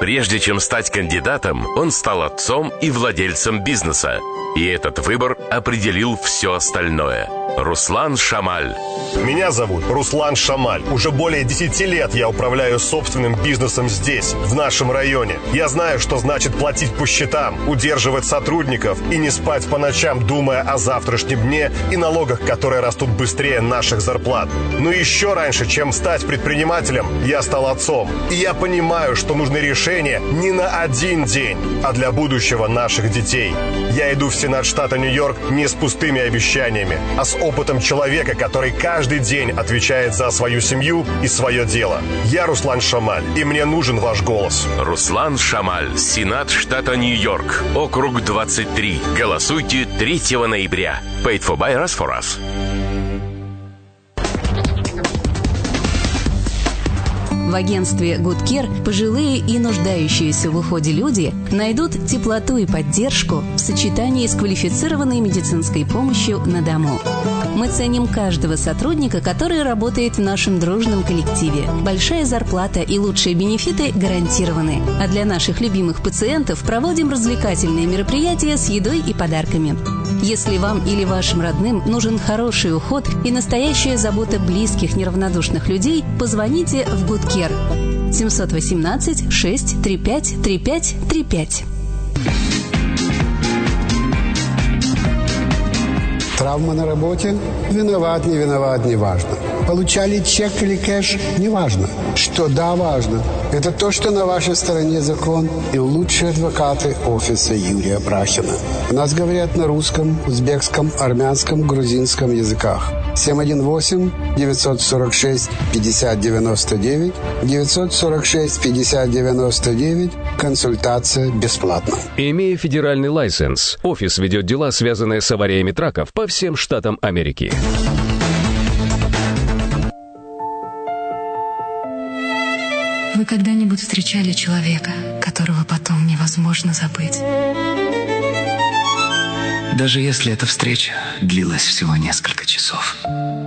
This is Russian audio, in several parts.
Прежде чем стать кандидатом, он стал отцом и владельцем бизнеса. И этот выбор определил все остальное. Руслан Шамаль. Меня зовут Руслан Шамаль. Уже более 10 лет я управляю собственным бизнесом здесь, в нашем районе. Я знаю, что значит платить по счетам, удерживать сотрудников и не спать по ночам, думая о завтрашнем дне и налогах, которые растут быстрее наших зарплат. Но еще раньше, чем стать предпринимателем, я стал отцом. И я понимаю, что нужны решения не на один день, а для будущего наших детей. Я иду в Сенат штата Нью-Йорк не с пустыми обещаниями, а с опытом человека, который каждый день отвечает за свою семью и свое дело. Я Руслан Шамаль, и мне нужен ваш голос. Руслан Шамаль, Сенат штата Нью-Йорк, округ 23. Голосуйте 3 ноября. Paid for by us for us. В агентстве Good Care пожилые и нуждающиеся в уходе люди найдут теплоту и поддержку в сочетании с квалифицированной медицинской помощью на дому. Мы ценим каждого сотрудника, который работает в нашем дружном коллективе. Большая зарплата и лучшие бенефиты гарантированы. А для наших любимых пациентов проводим развлекательные мероприятия с едой и подарками. Если вам или вашим родным нужен хороший уход и настоящая забота близких неравнодушных людей, позвоните в Good Care 718 635 3535. Травма на работе? Виноват, не виноват, не важно. Получали чек или кэш? Не важно. Что да, важно. Это то, что на вашей стороне закон и лучшие адвокаты офиса Юрия Прахина. У нас говорят на русском, узбекском, армянском, грузинском языках. 718-946-5099, 946-5099, консультация бесплатна. Имея федеральный лайсенс, офис ведет дела, связанные с авариями траков по всем штатам Америки. Вы когда-нибудь встречали человека, которого потом невозможно забыть? Даже если эта встреча длилась всего несколько часов.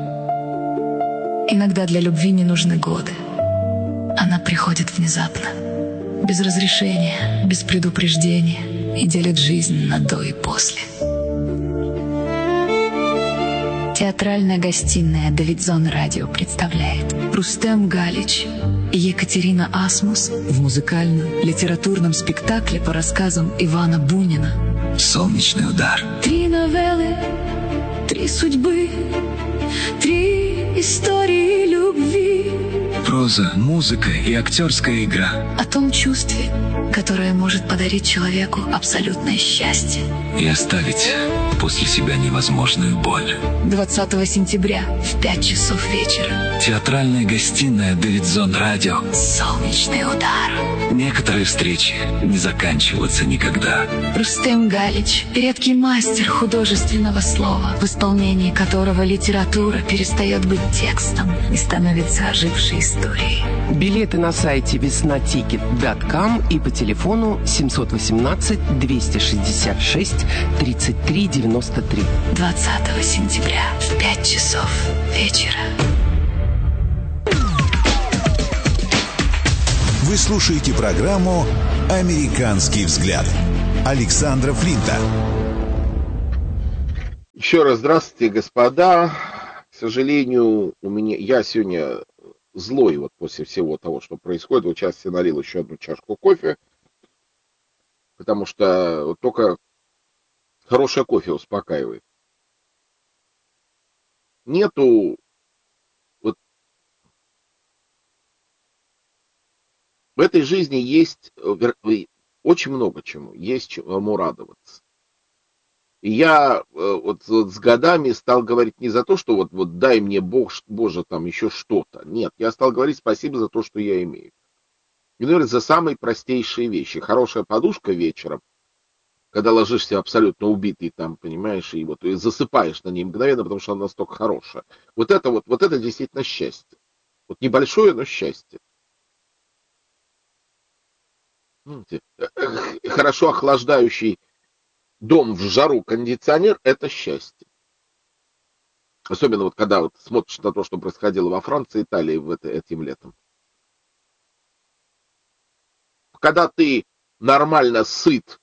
Иногда для любви не нужны годы. Она приходит внезапно, без разрешения, без предупреждения и делит жизнь на до и после. Театральная гостиная «Давидзон Радио» представляет Рустем Галич и Екатерина Асмус в музыкальном литературном спектакле по рассказам Ивана Бунина «Солнечный удар». 3 новеллы, 3 судьбы, 3 истории любви. Проза, музыка и актерская игра. О том чувстве, которое может подарить человеку абсолютное счастье И оставить после себя невозможную боль. 20 сентября в 5 часов вечера. Театральная гостиная «Давидзон Радио». «Солнечный удар». Некоторые встречи не заканчиваются никогда. Рустем Галич – редкий мастер художественного слова, в исполнении которого литература перестает быть текстом и становится ожившей историей. Билеты на сайте веснатикет.ком и по телефону 718-266-3393. 20 сентября в 5 часов вечера. Вы слушаете программу «Американский взгляд» Александра Флинта. Еще раз здравствуйте, господа. К сожалению, я сегодня злой вот после всего того, что происходит. Вот сейчас я налил еще одну чашку кофе, потому что вот только хорошее кофе успокаивает. Нету вот в этой жизни есть очень много чему, есть чему радоваться. И я вот с годами стал говорить не за то, что вот дай мне Боже, там еще что-то. Нет, я стал говорить спасибо за то, что я имею. И, наверное, за самые простейшие вещи. Хорошая подушка вечером, когда ложишься абсолютно убитый, там, понимаешь, и вот и засыпаешь на ней мгновенно, потому что она настолько хорошая. Вот это действительно счастье. Вот небольшое, но счастье. Хорошо охлаждающий дом в жару кондиционер — это счастье. Особенно вот когда вот смотришь на то, что происходило во Франции, Италии этим летом. когда ты нормально сыт,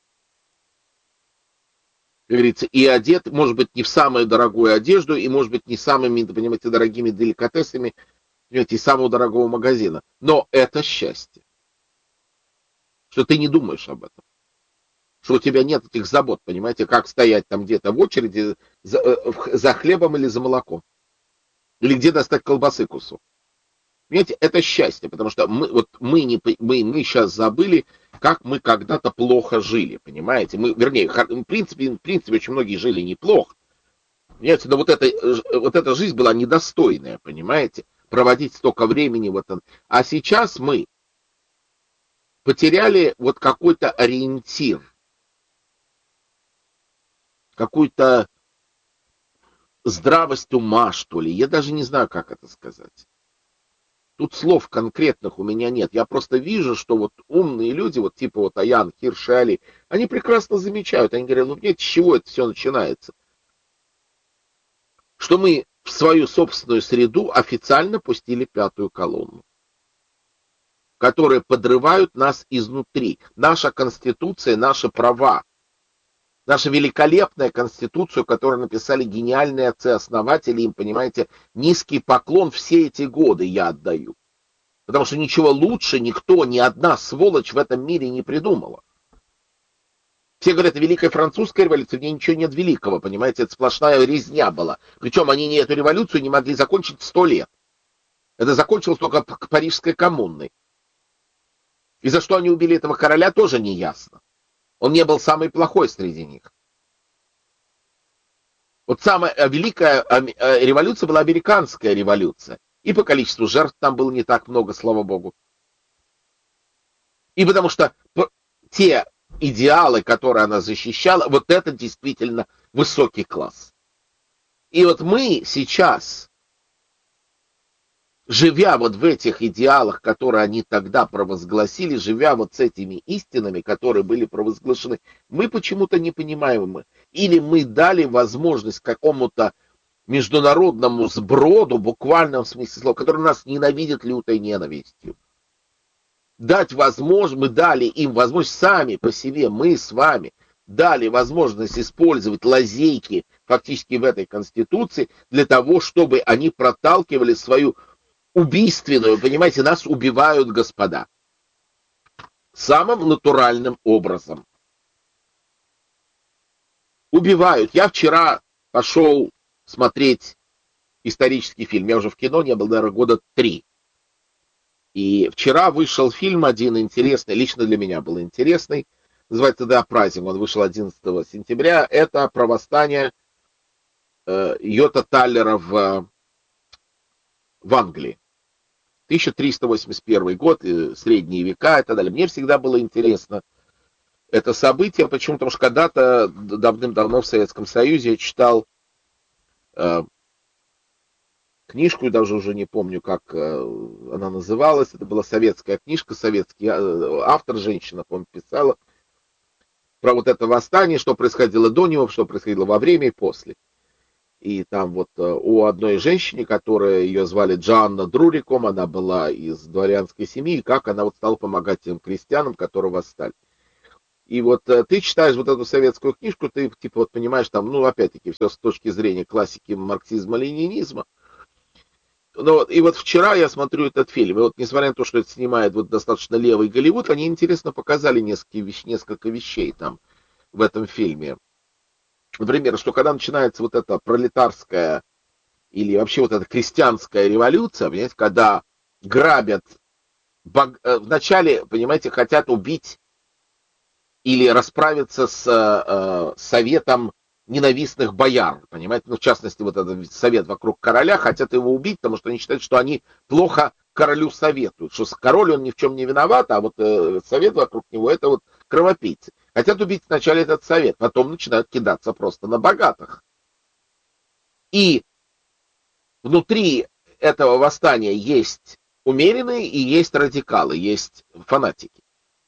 как говорится, и одет, может быть, не в самую дорогую одежду, и, может быть, не самыми, понимаете, дорогими деликатесами, понимаете, из самого дорогого магазина. Но это счастье. Что ты не думаешь об этом. Что у тебя нет этих забот, понимаете, как стоять там где-то в очереди за хлебом или за молоком. Или где достать колбасы кусок. Понимаете, это счастье, потому что мы сейчас забыли, как мы когда-то плохо жили, понимаете? В принципе, очень многие жили неплохо. Понимаете, но вот эта жизнь была недостойная, понимаете? Проводить столько времени в этом. А сейчас мы потеряли вот какой-то ориентир, какую-то здравость ума, что ли. Я даже не знаю, как это сказать. Тут слов конкретных у меня нет. Я просто вижу, что вот умные люди, вот типа вот Аян, Хирш и Али, они прекрасно замечают. Они говорят, ну нет, с чего это все начинается? Что мы в свою собственную среду официально пустили пятую колонну, которые подрывают нас изнутри. Наша конституция, наши права. Наша великолепная конституцию, которую написали гениальные отцы-основатели, им, понимаете, низкий поклон все эти годы я отдаю. Потому что ничего лучше никто, ни одна сволочь в этом мире не придумала. Все говорят, Великая Французская революция, в ней ничего нет великого, понимаете, это сплошная резня была. Причем они эту революцию не могли закончить 100 лет. Это закончилось только к Парижской коммуной. И за что они убили этого короля, тоже не ясно. Он не был самый плохой среди них. Вот самая великая революция была американская революция. И по количеству жертв там было не так много, слава богу. И потому что те идеалы, которые она защищала, вот это действительно высокий класс. И вот мы сейчас, живя вот в этих идеалах, которые они тогда провозгласили, живя вот с этими истинами, которые были провозглашены, мы почему-то не понимаем. Или мы дали возможность какому-то международному сброду, в буквальном смысле слова, который нас ненавидит лютой ненавистью. Дать возможность, мы дали им возможность сами по себе, мы с вами дали возможность использовать лазейки фактически в этой Конституции для того, чтобы они проталкивали свою убийственную, понимаете, нас убивают, господа, самым натуральным образом. Убивают. Я вчера пошел смотреть исторический фильм. Я уже в кино не был, наверное, года 3. И вчера вышел фильм один интересный, лично для меня был интересный, называется «The Uprising», он вышел 11 сентября. Это про восстание Йота Таллера в Англии. 1381 год, средние века и так далее. Мне всегда было интересно это событие. Почему? Потому что когда-то, давным-давно в Советском Союзе я читал книжку, даже уже не помню, как она называлась. Это была советская книжка, советский автор, женщина, по-моему, писала про вот это восстание, что происходило до него, что происходило во время и после. И там вот у одной женщины, которая ее звали Джоанна Друриком, она была из дворянской семьи, и как она вот стала помогать тем крестьянам, которые восстали. И вот ты читаешь вот эту советскую книжку, ты типа вот понимаешь там, ну опять-таки, все с точки зрения классики марксизма-ленинизма. Но, и вот вчера я смотрю этот фильм, и вот несмотря на то, что это снимает вот достаточно левый Голливуд, они интересно показали несколько вещей там в этом фильме. Например, что когда начинается вот эта пролетарская или вообще вот эта крестьянская революция, понимаете, когда грабят, вначале, понимаете, хотят убить или расправиться с советом ненавистных бояр, понимаете, ну, в частности, вот этот совет вокруг короля, хотят его убить, потому что они считают, что они плохо королю советуют, что король, он ни в чем не виноват, а вот совет вокруг него, это вот кровопийцы. Хотят убить сначала этот совет, потом начинают кидаться просто на богатых. И внутри этого восстания есть умеренные и есть радикалы, есть фанатики.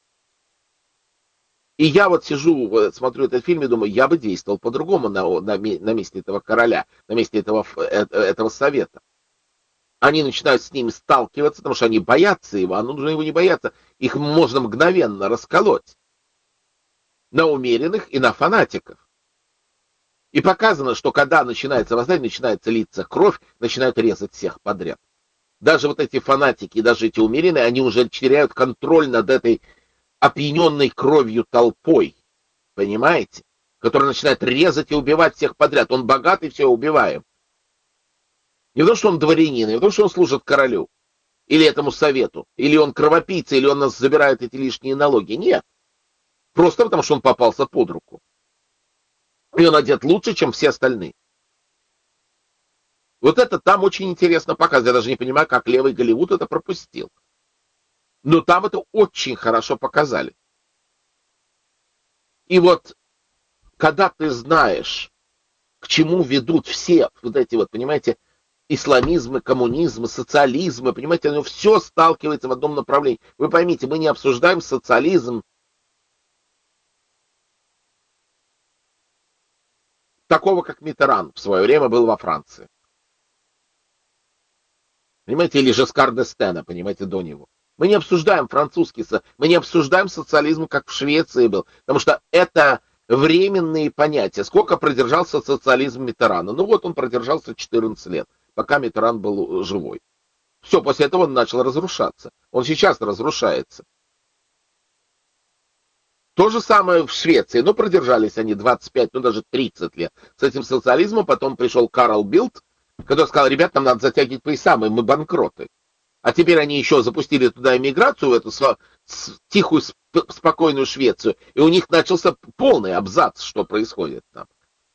И я вот сижу, смотрю этот фильм и думаю, я бы действовал по-другому на месте этого короля, на месте этого совета. они начинают с ними сталкиваться, потому что они боятся его, а нужно его не бояться. Их можно мгновенно расколоть на умеренных и на фанатиков. И показано, что когда начинается восстание, начинается литься кровь, начинают резать всех подряд. Даже вот эти фанатики, даже эти умеренные, они уже теряют контроль над этой опьяненной кровью толпой. Понимаете? Которая начинает резать и убивать всех подряд. Он богатый, все, убиваем. Не потому, что он дворянин, не потому, что он служит королю, или этому совету, или он кровопийца, или он нас забирает эти лишние налоги. Нет. Просто потому, что он попался под руку. И он одет лучше, чем все остальные. Вот это там очень интересно показывает. Я даже не понимаю, как левый Голливуд это пропустил. Но там это очень хорошо показали. И вот, когда ты знаешь, к чему ведут все вот эти вот, понимаете, исламизмы, коммунизмы, социализмы, понимаете, оно все сталкивается в одном направлении. Вы поймите, мы не обсуждаем социализм такого, как Миттеран в свое время был во Франции. Понимаете, или Жескар д'Эстена, понимаете, до него. Мы не обсуждаем французский, мы не обсуждаем социализм, как в Швеции был, потому что это временные понятия. Сколько продержался социализм Миттерана? Ну вот он продержался 14 лет, пока Миттеран был живой. Все, после этого он начал разрушаться. Он сейчас разрушается. То же самое в Швеции. Ну, продержались они 25, ну, даже 30 лет с этим социализмом. Потом пришел Карл Билд, который сказал: ребят, нам надо затягивать пояса, мы банкроты. А теперь они еще запустили туда иммиграцию, в эту тихую, спокойную Швецию, и у них начался полный абзац, что происходит там.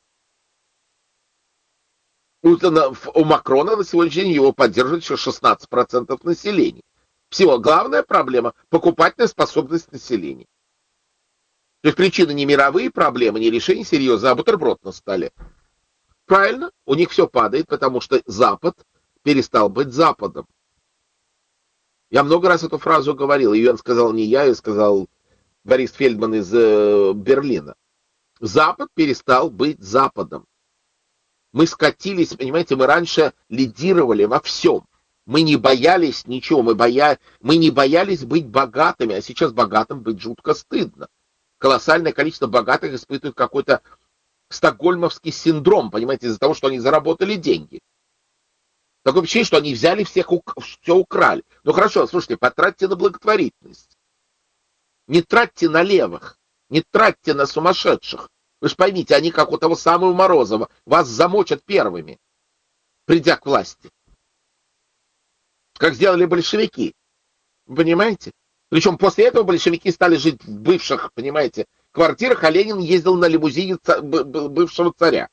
У Макрона на сегодняшний день его поддерживает еще 16% населения. Всего главная проблема – покупательная способность населения. То есть причина не мировые проблемы, не решение серьезного, а бутерброд на столе. Правильно? У них все падает, потому что Запад перестал быть Западом. Я много раз эту фразу говорил, ее сказал не я, ее сказал Борис Фельдман из Берлина. Запад перестал быть Западом. Мы скатились, понимаете, мы раньше лидировали во всем. Мы не боялись ничего, мы не боялись быть богатыми, а сейчас богатым быть жутко стыдно. Колоссальное количество богатых испытывают какой-то стокгольмовский синдром, понимаете, из-за того, что они заработали деньги. Такое впечатление, что они взяли всех, все украли. Ну хорошо, слушайте, потратьте на благотворительность. Не тратьте на левых, не тратьте на сумасшедших. Вы же поймите, они, как у того самого Морозова, вас замочат первыми, придя к власти. Как сделали большевики. Вы понимаете? Причем после этого большевики стали жить в бывших, понимаете, квартирах, а Ленин ездил на лимузине бывшего царя.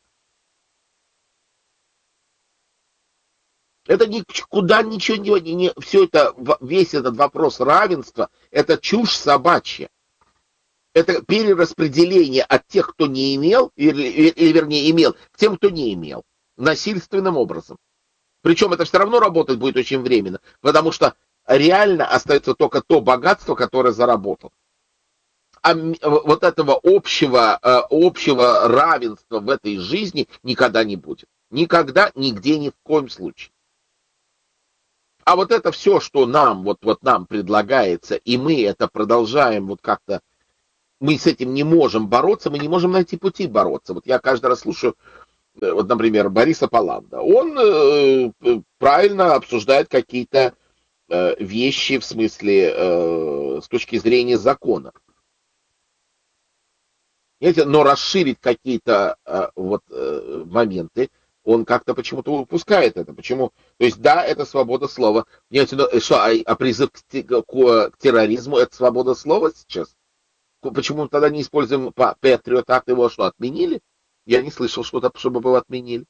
Это никуда ничего не... Все это, весь этот вопрос равенства, это чушь собачья. Это перераспределение от тех, кто не имел, или вернее имел, к тем, кто не имел. Насильственным образом. Причем это все равно работать будет очень временно, потому что реально остается только то богатство, которое заработал. А вот этого общего равенства в этой жизни никогда не будет. Никогда, нигде, ни в коем случае. А вот это все, что нам, вот нам предлагается, и мы это продолжаем вот как-то, мы с этим не можем бороться, мы не можем найти пути бороться. Вот я каждый раз слушаю, вот, например, Бориса Паллада. Он правильно обсуждает какие-то вещи, в смысле, с точки зрения закона. Знаете, но расширить какие-то моменты, он как-то почему-то упускает это. Почему? То есть, да, это свобода слова. Понимаете, но что, а призыв к терроризму — это свобода слова сейчас? Почему мы тогда не используем Patriot Act, его что, отменили? Я не слышал что-то, чтобы его отменили.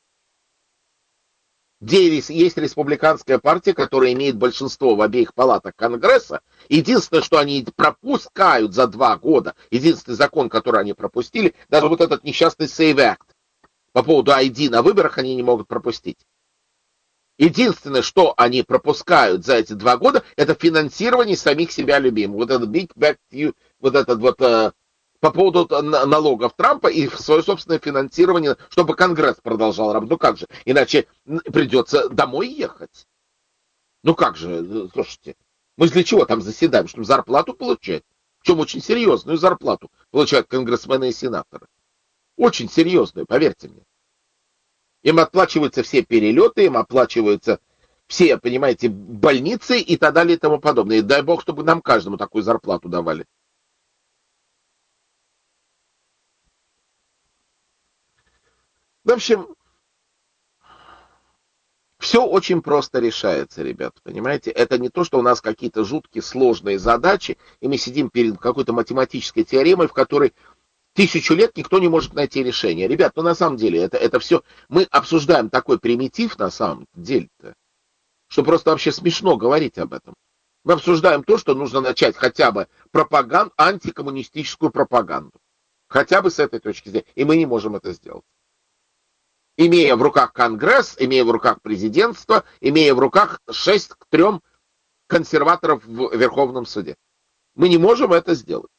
Где есть республиканская партия, которая имеет большинство в обеих палатах Конгресса. Единственное, что они пропускают за 2 года, единственный закон, который они пропустили, даже вот этот несчастный Save Act по поводу ID на выборах они не могут пропустить. Единственное, что они пропускают за эти 2 года, это финансирование самих себя любимых. Вот этот Big Back, вот этот вот по поводу налогов Трампа и свое собственное финансирование, чтобы Конгресс продолжал работать. Ну как же, иначе придется домой ехать. Ну как же, слушайте, мы для чего там заседаем, чтобы зарплату получать? Причем очень серьезную зарплату получают конгрессмены и сенаторы. Очень серьезную, поверьте мне. Им оплачиваются все перелеты, им оплачиваются все, понимаете, больницы и так далее и тому подобное. И дай бог, чтобы нам каждому такую зарплату давали. В общем, все очень просто решается, ребят, понимаете? Это не то, что у нас какие-то жуткие сложные задачи, и мы сидим перед какой-то математической теоремой, в которой 1000 лет никто не может найти решение. Ребят, ну на самом деле, это все... Мы обсуждаем такой примитив на самом деле-то, что просто вообще смешно говорить об этом. Мы обсуждаем то, что нужно начать хотя бы антикоммунистическую пропаганду. Хотя бы с этой точки зрения. И мы не можем это сделать. Имея в руках Конгресс, имея в руках президентство, имея в руках 6-3 консерваторов в Верховном суде. Мы не можем это сделать.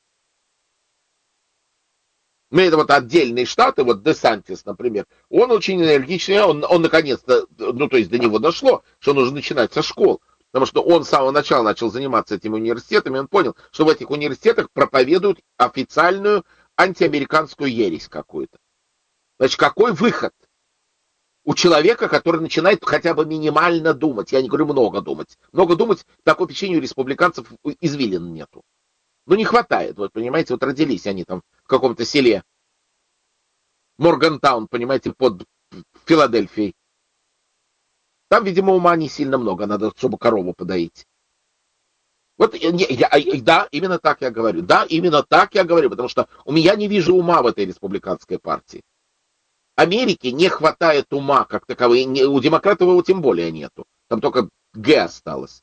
Мы это вот отдельные штаты, вот Десантис, например, он очень энергичный, он наконец-то, ну то есть до него дошло, что нужно начинать со школ. Потому что он с самого начала начал заниматься этими университетами, он понял, что в этих университетах проповедуют официальную антиамериканскую ересь какую-то. Значит, какой выход у человека, который начинает хотя бы минимально думать? Я не говорю много думать. Много думать, такое впечатление у республиканцев извилин нету. Ну, не хватает, вот, понимаете, вот родились они там в каком-то селе Моргантаун, понимаете, под Филадельфией. Там, видимо, ума не сильно много, надо, чтобы корову подоить. Вот, да, именно так я говорю. Да, именно так я говорю, потому что у меня не вижу ума в этой республиканской партии. Америке не хватает ума как таковой, у демократов его тем более нету. Там только Г осталось.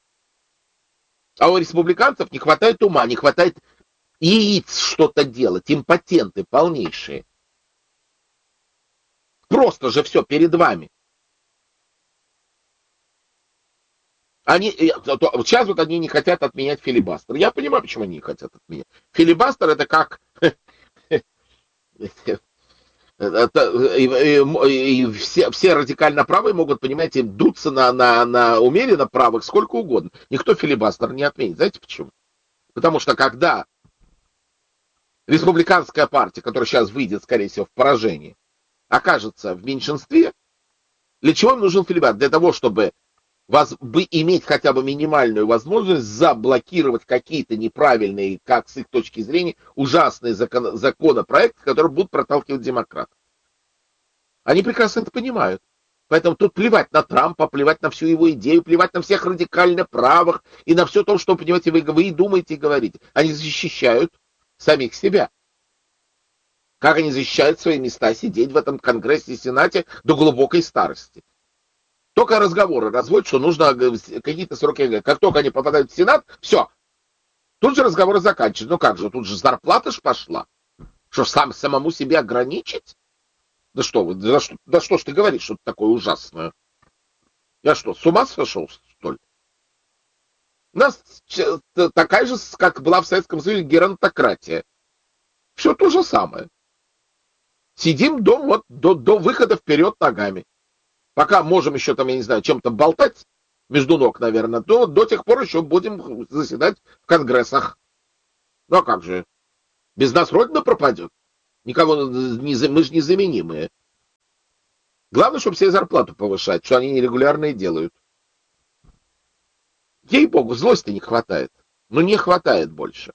А у республиканцев не хватает ума, не хватает яиц что-то делать, импотенты полнейшие. Просто же все перед вами. Сейчас вот они не хотят отменять филибастер. Я понимаю, почему они не хотят отменять. Филибастер это как... Все радикально правые могут, понимаете, дуться на умеренно правых сколько угодно. Никто филибастер не отменит. Знаете почему? Потому что когда республиканская партия, которая сейчас выйдет, скорее всего, в поражении, окажется в меньшинстве, для чего им нужен филибастер? Для того, чтобы иметь хотя бы минимальную возможность заблокировать какие-то неправильные, как с их точки зрения, ужасные законопроекты, которые будут проталкивать демократов. Они прекрасно это понимают. Поэтому тут плевать на Трампа, плевать на всю его идею, плевать на всех радикально правых и на все то, что, понимаете, вы и думаете, и говорите. Они защищают самих себя. Как они защищают свои места сидеть в этом Конгрессе и Сенате до глубокой старости. Только разговоры разводят, что нужно какие-то сроки. Как только они попадают в Сенат, все. Тут же разговоры заканчиваются. Ну как же, тут же зарплата ж пошла. Что, самому себя ограничить? Да что вы, да что ж ты говоришь, что-то такое ужасное? Я что, с ума сошел, что ли? У нас такая же, как была в Советском Союзе, геронтократия. Все то же самое. Сидим до выхода вперед ногами. Пока можем еще там, я не знаю, чем-то болтать между ног, наверное, то до тех пор еще будем заседать в конгрессах. Ну а как же? Без нас Родина пропадет. Никого мы же незаменимые. Главное, чтобы все зарплату повышать, что они нерегулярные делают. Ей-богу, злости не хватает. Ну не хватает больше.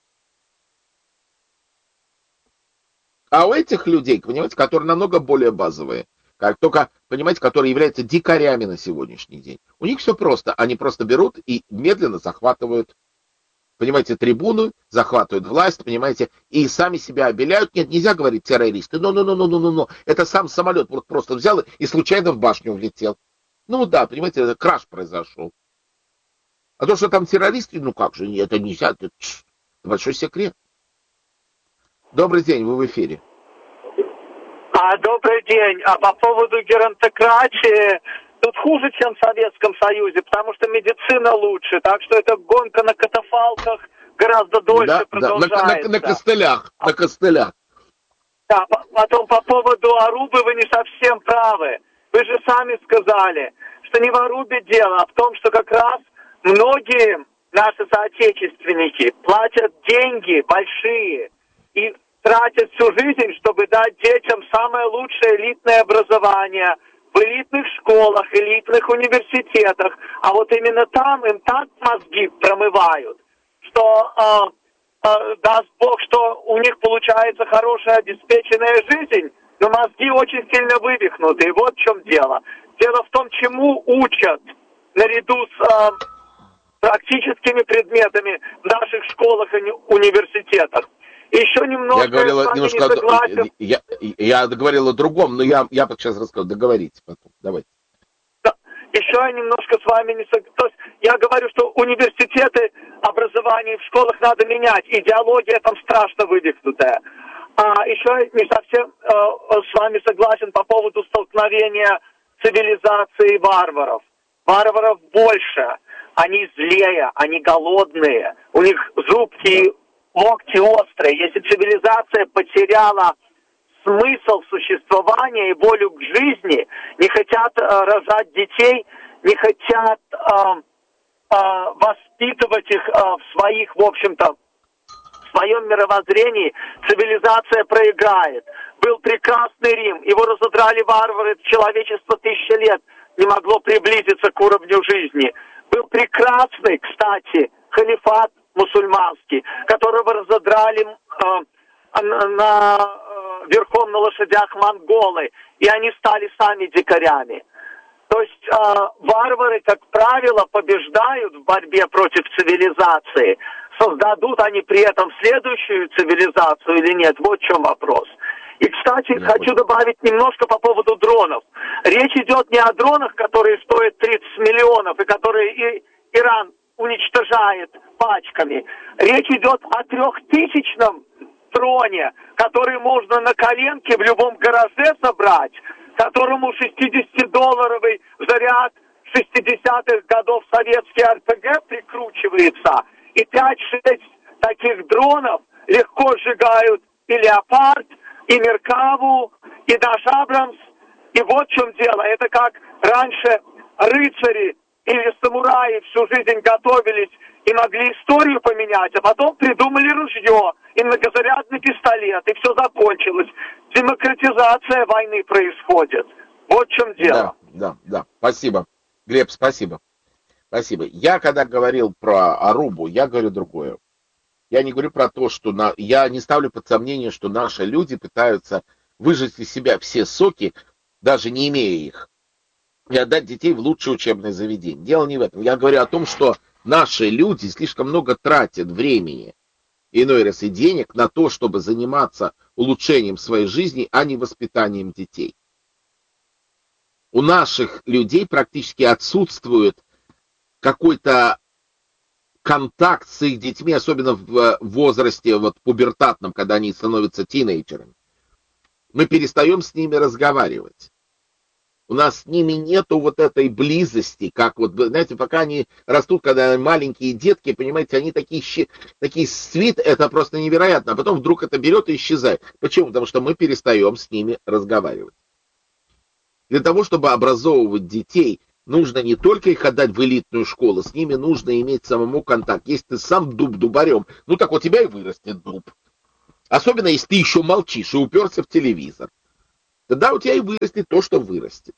А у этих людей, понимаете, которые намного более базовые, как только, понимаете, которые являются дикарями на сегодняшний день. У них все просто. Они просто берут и медленно захватывают, понимаете, трибуну, захватывают власть, понимаете, и сами себя обеляют. Нет, нельзя говорить террористы. Но. Это сам самолет вот просто взял и случайно в башню влетел. Ну да, понимаете, это краш произошел. А то, что там террористы, ну как же, это нельзя, это большой секрет. Добрый день, вы в эфире. Добрый день. По поводу геронтократии, тут хуже, чем в Советском Союзе, потому что медицина лучше. Так что это гонка на катафалках гораздо дольше продолжается. На костылях. Да, потом по поводу Арубы вы не совсем правы. Вы же сами сказали, что не в Арубе дело, а в том, что как раз многие наши соотечественники платят деньги большие и тратят всю жизнь, чтобы дать детям самое лучшее элитное образование в элитных школах, элитных университетах. А вот именно там им так мозги промывают, что даст Бог, что у них получается хорошая обеспеченная жизнь, но мозги очень сильно вывихнуты. И вот в чем дело. Дело в том, чему учат наряду с практическими предметами в наших школах и университетах. Еще немножко... Я говорил о другом, но я сейчас расскажу. Договорите потом. Давайте. Еще я немножко с вами не согласен. То есть я говорю, что университеты, образование в школах надо менять. Идеология там страшно вывихнутая. Еще я не совсем с вами согласен по поводу столкновения цивилизации и варваров. Варваров больше. Они злее, они голодные. У них зубки, локти острые. Если цивилизация потеряла смысл существования и волю к жизни, не хотят рожать детей, не хотят воспитывать их в своих, в общем-то, в своем мировоззрении, цивилизация проиграет. Был прекрасный Рим, его разодрали варвары, человечество 1000 лет не могло приблизиться к уровню жизни. Был прекрасный, кстати, халифат мусульманский, которого разодрали верхом на лошадях монголы, и они стали сами дикарями. То есть варвары, как правило, побеждают в борьбе против цивилизации. Создадут они при этом следующую цивилизацию или нет? Вот в чем вопрос. И, кстати, хочу добавить немножко по поводу дронов. Речь идет не о дронах, которые стоят 30 миллионов и которые Иран уничтожает пачками. Речь идет о 3000-м дроне, который можно на коленке в любом гараже собрать, которому 60-долларовый заряд 60-х годов советский РПГ прикручивается, и 5-6 таких дронов легко сжигают и Леопард, и Меркаву, и наш Абрамс. И вот в чем дело. Это как раньше рыцари или самураи всю жизнь готовились и могли историю поменять, а потом придумали ружье и многозарядный пистолет, и все закончилось. Демократизация войны происходит. Вот в чем дело. Да. Спасибо. Глеб, спасибо. Я когда говорил про Арубу, я говорю другое. Я не говорю про то, что... Я не ставлю под сомнение, что наши люди пытаются выжать из себя все соки, даже не имея их, и отдать детей в лучшее учебное заведение. Дело не в этом. Я говорю о том, что наши люди слишком много тратят времени, иной раз и денег, на то, чтобы заниматься улучшением своей жизни, а не воспитанием детей. У наших людей практически отсутствует какой-то контакт с их детьми, особенно в возрасте пубертатном, когда они становятся тинейджерами. Мы перестаем с ними разговаривать. У нас с ними нету этой близости, как знаете, пока они растут, когда маленькие детки, понимаете, они такие свит, это просто невероятно, а потом вдруг это берет и исчезает. Почему? Потому что мы перестаем с ними разговаривать. Для того, чтобы образовывать детей, нужно не только их отдать в элитную школу, с ними нужно иметь самому контакт. Если ты сам дуб дубарем, так у тебя и вырастет дуб. Особенно, если ты еще молчишь и уперся в телевизор. Тогда у тебя и вырастет то, что вырастет.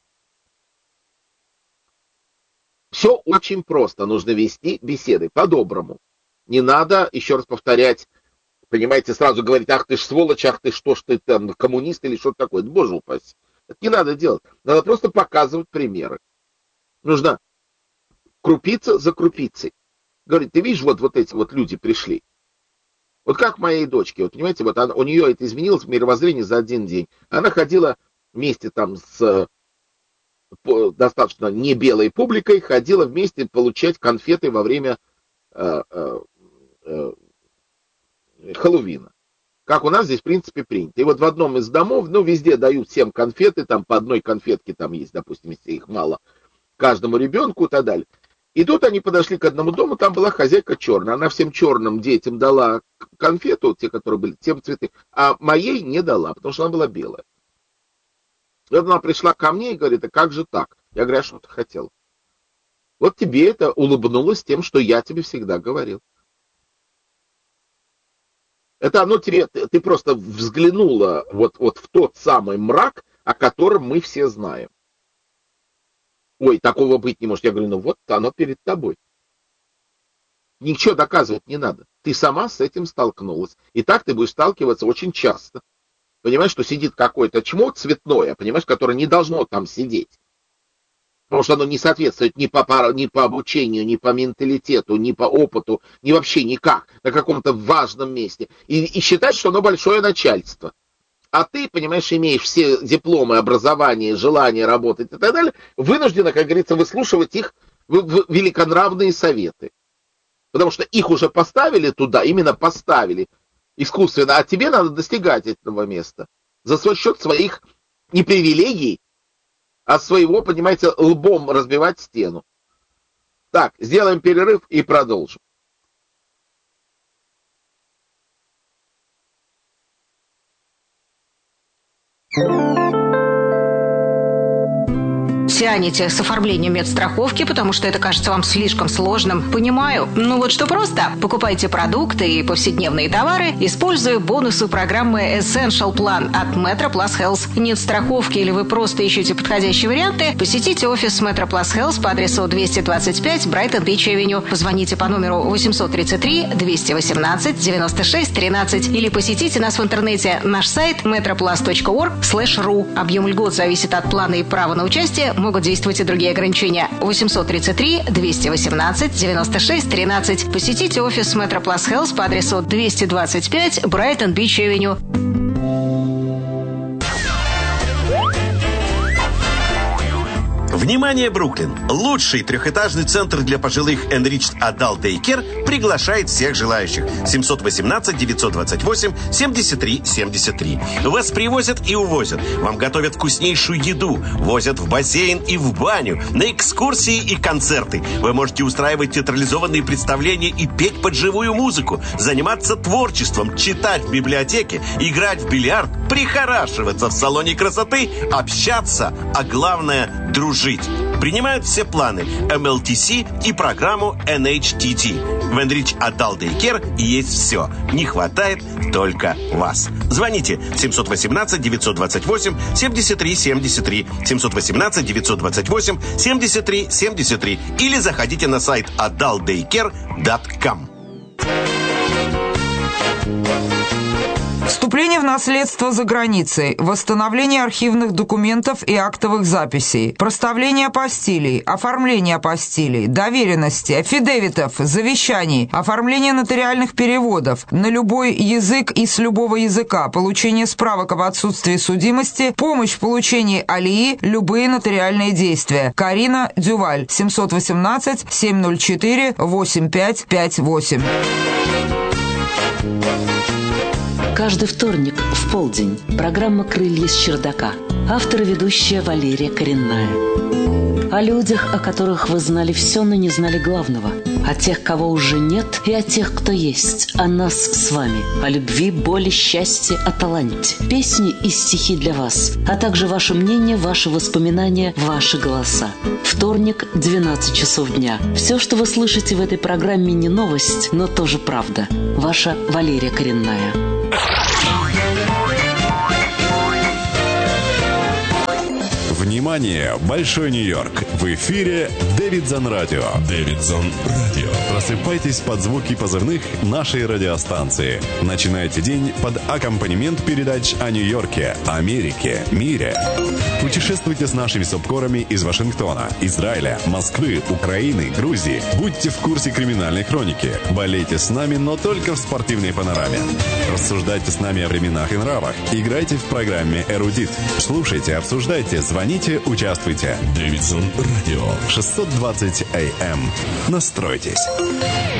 Все очень просто. Нужно вести беседы по-доброму. Не надо, еще раз повторять, понимаете, сразу говорить, ах ты ж сволочь, ах ты что ж ты там коммунист или что-то такое. Боже упаси. Это не надо делать. Надо просто показывать примеры. Нужно крупица за крупицей. Говорит, ты видишь, вот эти люди пришли. Вот как моей дочке, понимаете, у нее это изменилось в мировоззрении за один день. Она ходила вместе там с достаточно не белой публикой, ходила вместе получать конфеты во время Хэллоуина. Как у нас здесь, в принципе, принято. И в одном из домов, везде дают всем конфеты, там по одной конфетке там есть, допустим, если их мало, каждому ребенку и так далее. И тут они подошли к одному дому, там была хозяйка черная. Она всем черным детям дала конфету, те, которые были, тем цветы, а моей не дала, потому что она была белая. И вот она пришла ко мне и говорит, а как же так? Я говорю, а что ты хотел? Вот тебе это улыбнулось тем, что я тебе всегда говорил. Это оно тебе, ты просто взглянула вот в тот самый мрак, о котором мы все знаем. Ой, такого быть не может. Я говорю, ну вот оно перед тобой. Ничего доказывать не надо. Ты сама с этим столкнулась. И так ты будешь сталкиваться очень часто. Понимаешь, что сидит какое-то чмо цветное, понимаешь, которое не должно там сидеть. Потому что оно не соответствует ни по обучению, ни по менталитету, ни по опыту, ни вообще никак на каком-то важном месте. И считать, что оно большое начальство. А ты, понимаешь, имеешь все дипломы, образование, желание работать и так далее, вынуждена, как говорится, выслушивать их великонравные советы. Потому что их уже поставили туда, именно поставили искусственно, а тебе надо достигать этого места за свой счет своих не привилегий, а своего, понимаете, лбом разбивать стену. Так, сделаем перерыв и продолжим. Тянете с оформлением медстраховки, потому что это кажется вам слишком сложным. Понимаю. Ну вот что просто. Покупайте продукты и повседневные товары, используя бонусы программы Essential Plan от Metro Plus Health. Нет страховки или вы просто ищете подходящие варианты? Посетите офис Metro Plus Health по адресу 225 Brighton Beach Avenue. Позвоните по номеру 833-218-96-13 или посетите нас в интернете. Наш сайт metroplus.org/ru. Объем льгот зависит от плана и права на участие. Могут действовать и другие ограничения. 833-218-96-13. Посетите офис Metro Plus Health по адресу 225 Brighton Beach Avenue. Внимание, Бруклин! Лучший трехэтажный центр для пожилых Enriched Adult Daycare приглашает всех желающих. 718-928-73-73. Вас привозят и увозят. Вам готовят вкуснейшую еду. Возят в бассейн и в баню. На экскурсии и концерты. Вы можете устраивать театрализованные представления и петь под живую музыку. Заниматься творчеством, читать в библиотеке, играть в бильярд, прихорашиваться в салоне красоты, общаться, а главное – дружить. Принимают все планы MLTC и программу NHTT. В Enriched Adult Daycare есть все. Не хватает только вас. Звоните 718-928-73-73, 718-928-73-73 или заходите на сайт adultdaycare.com. Вступление в наследство за границей, восстановление архивных документов и актовых записей, проставление апостилей, оформление апостилей, доверенности, аффидевитов, завещаний, оформление нотариальных переводов на любой язык и с любого языка, получение справок об отсутствии судимости, помощь в получении алии, любые нотариальные действия. Карина Дюваль, 718-704-8558. Каждый вторник в полдень программа «Крылья с чердака». Автор и ведущая Валерия Коренная. О людях, о которых вы знали все, но не знали главного. О тех, кого уже нет, и о тех, кто есть. О нас с вами. О любви, боли, счастье, о таланте. Песни и стихи для вас. А также ваше мнение, ваши воспоминания, ваши голоса. Вторник, 12 часов дня. Все, что вы слышите в этой программе, не новость, но тоже правда. Ваша Валерия Коренная. Внимание! Большой Нью-Йорк! В эфире Дэвидсон Радио. Дэвидсон Радио. Просыпайтесь под звуки позывных нашей радиостанции. Начинайте день под аккомпанемент передач о Нью-Йорке, Америке, мире. Путешествуйте с нашими субкорами из Вашингтона, Израиля, Москвы, Украины, Грузии. Будьте в курсе криминальной хроники. Болейте с нами, но только в спортивной панораме. Рассуждайте с нами о временах и нравах. Играйте в программе «Эрудит». Слушайте, обсуждайте, звоните, участвуйте. Дэвидсон Радио. 620 АМ. Настройтесь.